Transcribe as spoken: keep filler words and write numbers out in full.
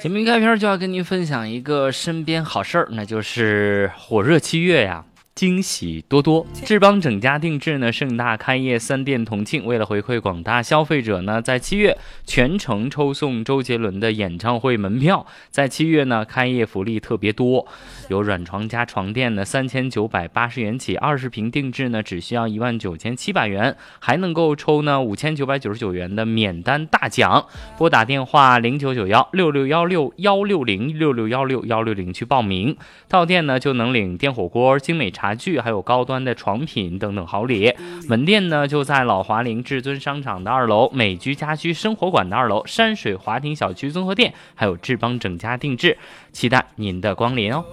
节目开篇就要跟您分享一个身边好事儿，那就是火热七月呀，惊喜多多。志邦整家定制呢盛大开业三店同庆，为了回馈广大消费者呢，在七月全程抽送周杰伦的演唱会门票。在七月呢，开业福利特别多，有软床加床垫呢三千九百八十元起，二十平定制呢只需要一万九千七百元，还能够抽呢五千九百九十九元的免单大奖。拨打电话零九九幺六六幺六幺六零六六幺六幺六零去报名，到店呢就能领电火锅、精美茶具，还有高端的床品等等好礼。门店呢就在老华林至尊商场的二楼，美居家居生活馆的二楼，山水华庭小区综合店，还有志邦整家定制，期待您的光临哦。